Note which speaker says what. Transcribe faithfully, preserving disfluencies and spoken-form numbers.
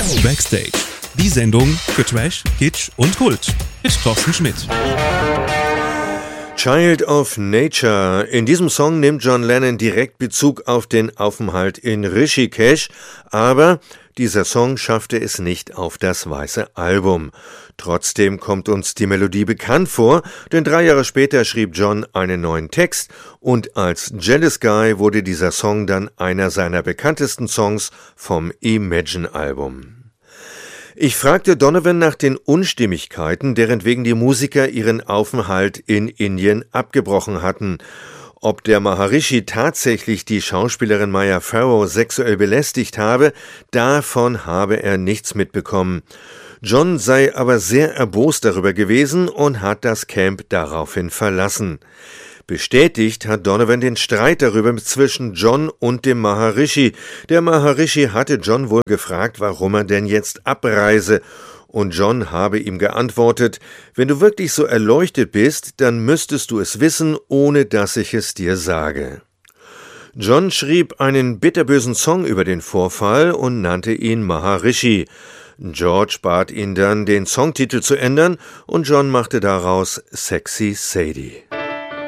Speaker 1: Backstage, die Sendung für Trash, Kitsch und Kult mit Thorsten Schmidt.
Speaker 2: Child of Nature. In diesem Song nimmt John Lennon direkt Bezug auf den Aufenthalt in Rishikesh, aber dieser Song schaffte es nicht auf das weiße Album. Trotzdem kommt uns die Melodie bekannt vor, denn drei Jahre später schrieb John einen neuen Text und als Jealous Guy wurde dieser Song dann einer seiner bekanntesten Songs vom Imagine-Album. Ich fragte Donovan nach den Unstimmigkeiten, deren wegen die Musiker ihren Aufenthalt in Indien abgebrochen hatten. Ob der Maharishi tatsächlich die Schauspielerin Maya Farrow sexuell belästigt habe, davon habe er nichts mitbekommen. John sei aber sehr erbost darüber gewesen und hat das Camp daraufhin verlassen. Bestätigt hat Donovan den Streit darüber zwischen John und dem Maharishi. Der Maharishi hatte John wohl gefragt, warum er denn jetzt abreise. Und John habe ihm geantwortet, wenn du wirklich so erleuchtet bist, dann müsstest du es wissen, ohne dass ich es dir sage. John schrieb einen bitterbösen Song über den Vorfall und nannte ihn Maharishi. George bat ihn dann, den Songtitel zu ändern, und John machte daraus Sexy Sadie.